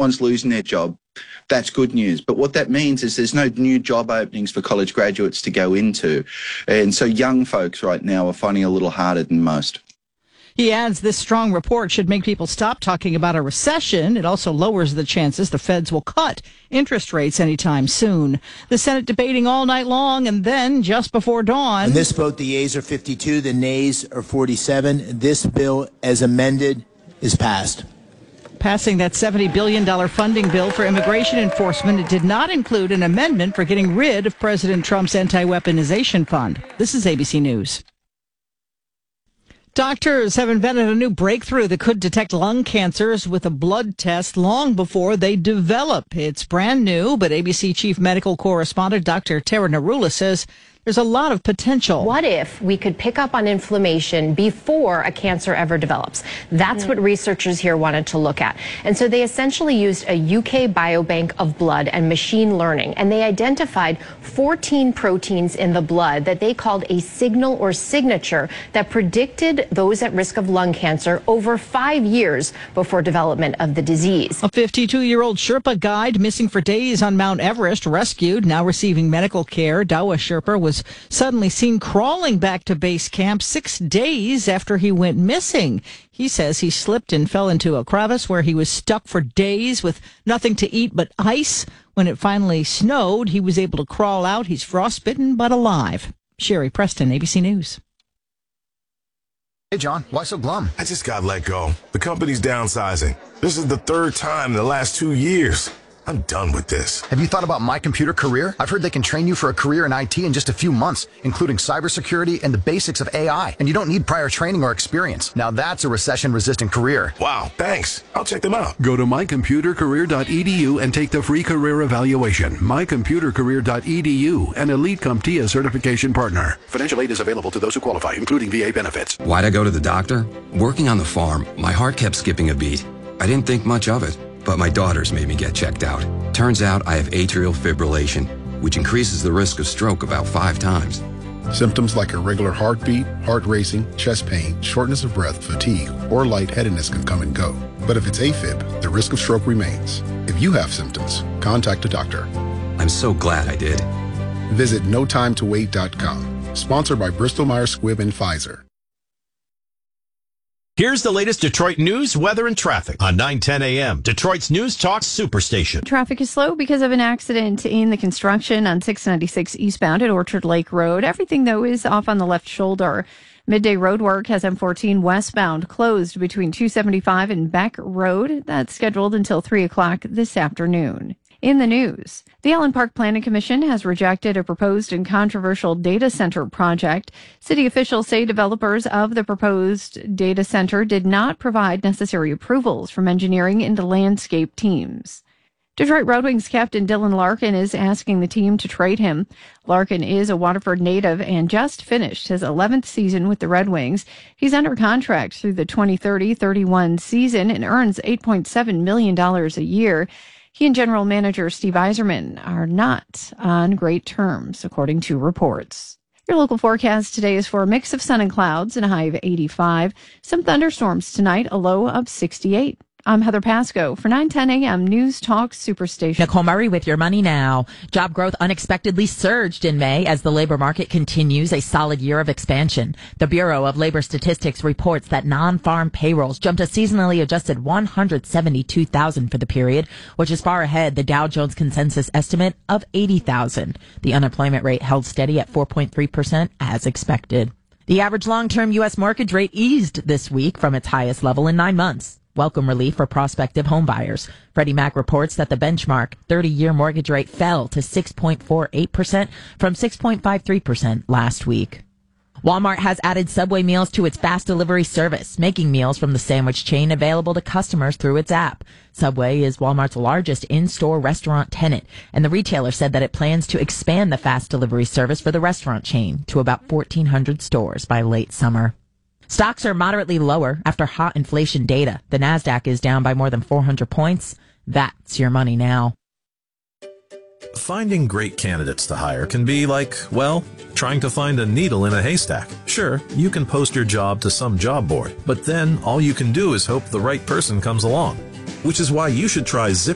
someone's losing their job, that's good news. But what that means is there's no new job openings for college graduates to go into. And so young folks right now are finding it a little harder than most. He adds this strong report should make people stop talking about a recession. It also lowers the chances the feds will cut interest rates anytime soon. The Senate debating all night long, and then just before dawn. In this vote, the yeas are 52, the nays are 47. This bill, as amended, is passed. Passing that $70 billion funding bill for immigration enforcement, it did not include an amendment for getting rid of President Trump's anti-weaponization fund. This is ABC News. Doctors have invented a new breakthrough that could detect lung cancers with a blood test long before they develop. It's brand new, but ABC chief medical correspondent Dr. Tara Narula says there's a lot of potential. What if we could pick up on inflammation before a cancer ever develops? That's what researchers here wanted to look at. And so they essentially used a UK biobank of blood and machine learning, and they identified 14 proteins in the blood that they called a signal or signature that predicted those at risk of lung cancer over 5 years before development of the disease. A 52-year-old Sherpa guide missing for days on Mount Everest, rescued, now receiving medical care. Dawa Sherpa was suddenly seen crawling back to base camp 6 days after he went missing. He says he slipped and fell into a crevice where he was stuck for days with nothing to eat but ice. When it finally snowed, he was able to crawl out. He's frostbitten but alive. Sherry Preston, ABC News. Hey, John, why so glum? I just got let go. The company's downsizing. This is the third time in the last 2 years. I'm done with this. Have you thought about My Computer Career? I've heard they can train you for a career in IT in just a few months, including cybersecurity and the basics of AI. And you don't need prior training or experience. Now that's a recession-resistant career. Wow, thanks. I'll check them out. Go to mycomputercareer.edu and take the free career evaluation. Mycomputercareer.edu, an Elite CompTIA certification partner. Financial aid is available to those who qualify, including VA benefits. Why'd I go to the doctor? Working on the farm, my heart kept skipping a beat. I didn't think much of it, but my daughters made me get checked out. Turns out I have atrial fibrillation, which increases the risk of stroke about 5 times. Symptoms like irregular heartbeat, heart racing, chest pain, shortness of breath, fatigue, or lightheadedness can come and go. But if it's AFib, the risk of stroke remains. If you have symptoms, contact a doctor. I'm so glad I did. Visit notimetowait.com. Sponsored by Bristol-Myers Squibb and Pfizer. Here's the latest Detroit news, weather, and traffic on 9:10 a.m. Detroit's News Talk Superstation. Traffic is slow because of an accident in the construction on 696 eastbound at Orchard Lake Road. Everything, though, is off on the left shoulder. Midday road work has M14 westbound closed between 275 and Beck Road. That's scheduled until 3 o'clock this afternoon. In the news, the Allen Park Planning Commission has rejected a proposed and controversial data center project. City officials say developers of the proposed data center did not provide necessary approvals from engineering and landscape teams. Detroit Red Wings captain Dylan Larkin is asking the team to trade him. Larkin is a Waterford native and just finished his 11th season with the Red Wings. He's under contract through the 2030-31 season and earns $8.7 million a year. He and general manager Steve Yzerman are not on great terms, according to reports. Your local forecast today is for a mix of sun and clouds and a high of 85. Some thunderstorms tonight, a low of 68. I'm Heather Pasco for 9:10 a.m. News Talk Superstation. Nicole Murray with your money now. Job growth unexpectedly surged in May as the labor market continues a solid year of expansion. The Bureau of Labor Statistics reports that non-farm payrolls jumped a seasonally adjusted 172,000 for the period, which is far ahead the Dow Jones consensus estimate of 80,000. The unemployment rate held steady at 4.3% as expected. The average long-term U.S. mortgage rate eased this week from its highest level in 9 months. Welcome relief for prospective homebuyers. Freddie Mac reports that the benchmark 30-year mortgage rate fell to 6.48% from 6.53% last week. Walmart has added Subway meals to its fast delivery service, making meals from the sandwich chain available to customers through its app. Subway is Walmart's largest in-store restaurant tenant, and the retailer said that it plans to expand the fast delivery service for the restaurant chain to about 1,400 stores by late summer. Stocks are moderately lower after hot inflation data. The Nasdaq is down by more than 400 points. That's your money now. Finding great candidates to hire can be like, well, trying to find a needle in a haystack. Sure, you can post your job to some job board, but then all you can do is hope the right person comes along. Which is why you should try Zip.